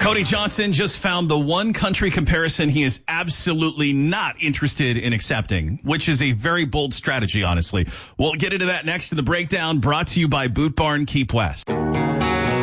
Cody Johnson just found the one country comparison he is absolutely not interested in accepting, which is a very bold strategy, honestly. We'll get into that next in the breakdown, brought to you by Boot Barn Keep West.